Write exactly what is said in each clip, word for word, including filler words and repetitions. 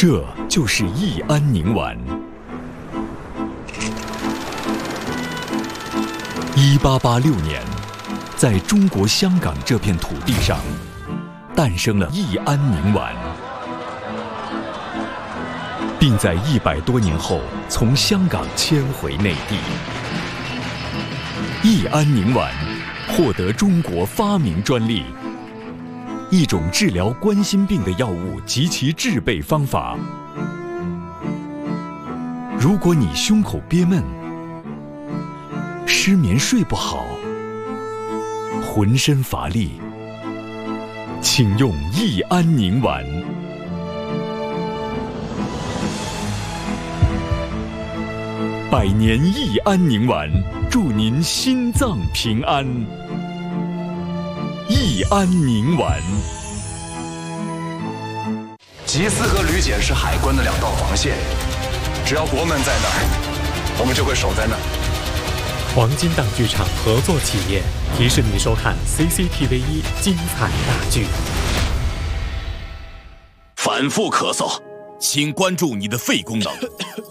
这就是益安宁丸。一八八六年，在中国香港这片土地上，诞生了益安宁丸，并在一百多年后从香港迁回内地。益安宁丸获得中国发明专利，一种治疗冠心病的药物及其制备方法。如果你胸口憋闷、失眠睡不好、浑身乏力，请用益安宁丸。百年益安宁丸，祝您心脏平安。益安宁丸。 缉私和旅检是海关的两道防线，只要国门在那儿，我们就会守在那儿。 黄金档剧场合作企业提示你收看 C C T V 一精彩大剧。 反复咳嗽，请关注你的肺功能。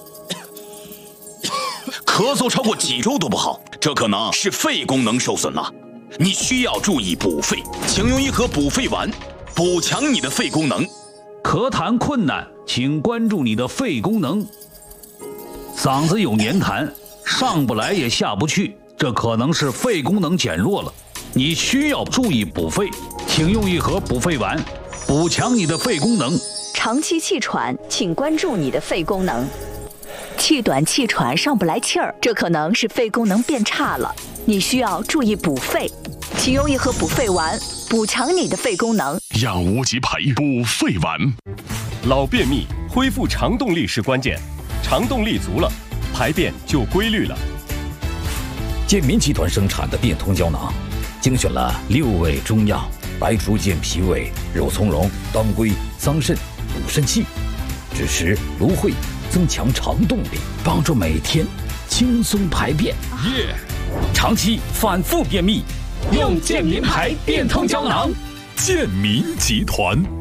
咳嗽超过几周都不好，这可能是肺功能受损了。你需要注意补肺，请用一盒补肺丸，补强你的肺功能。 咳痰困难，请关注你的肺功能。嗓子有黏痰，上不来也下不去，这可能是肺功能减弱了。你需要注意补肺，请用一盒补肺丸，补强你的肺功能。 长期气喘，请关注你的肺功能。气短气喘上不来气儿，这可能是肺功能变差了，你需要注意补肺，请用一盒补肺丸，补强你的肺功能。 养无极培补肺丸。 老便秘，恢复肠动力是关键，肠动力足了，排便就规律了。 健民集团生产的变通胶囊，精选了六味中药，白术健脾胃、肉苁蓉、当归、桑葚，补肾气，支持芦荟，增强肠动力，帮助每天轻松排便。 耶！ 长期反复便秘，用健民牌变通胶囊。 健民集团。